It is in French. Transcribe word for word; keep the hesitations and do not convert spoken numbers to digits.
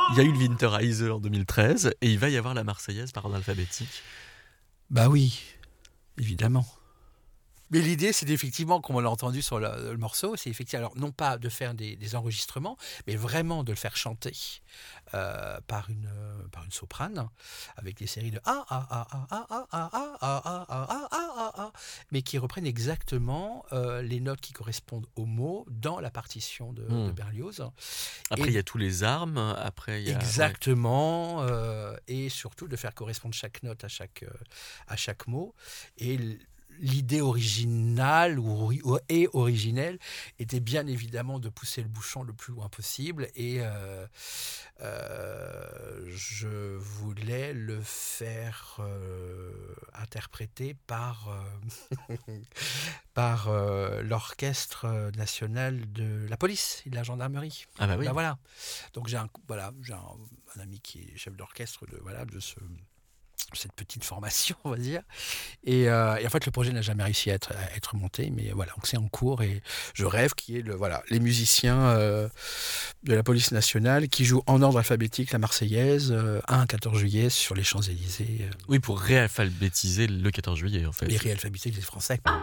Il y a eu le Winterreise en deux mille treize et il va y avoir la Marseillaise par ordre alphabétique. Bah oui, évidemment. Mais l'idée, c'est effectivement, comme on l'a entendu sur le, le morceau, c'est effectivement, alors non pas de faire des, des enregistrements, mais vraiment de le faire chanter euh, par, une, euh, par une soprane, avec des séries de ah ah ah ah ah ah ah ah ah ah ah ah ah ah, mais qui reprennent exactement euh, les notes qui correspondent aux mots dans la partition de, Hmm. de Berlioz. Après, Et il y a tous les armes. Après, il y a, exactement, euh, et surtout de faire correspondre chaque note à chaque, euh, à chaque mot. Et l- l'idée originale ou, ou- et originelle était bien évidemment de pousser le bouchon le plus loin possible. Et euh, euh, je voulais le faire euh, interpréter par, euh, par euh, l'orchestre national de la police et de la gendarmerie. Ah bah oui. Ben voilà. Donc j'ai un, voilà, j'ai un, un ami qui est chef d'orchestre de, voilà, de ce, cette petite formation, on va dire. Et, euh, et en fait, le projet n'a jamais réussi à être, à être monté, mais voilà, donc c'est en cours et je rêve qu'il y ait le, voilà, les musiciens euh, de la police nationale qui jouent en ordre alphabétique la Marseillaise euh, un quatorze juillet sur les Champs-Élysées. Euh, Oui, pour réalphabétiser le quatorze juillet, en fait. et réalphabétiser les Français. Ah,